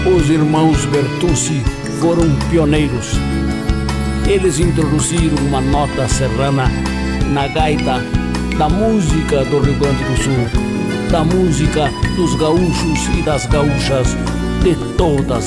Os irmãos Bertucci foram pioneiros. Eles introduziram uma nota serrana na gaita da música do Rio Grande do Sul, da música dos gaúchos e das gaúchas de todas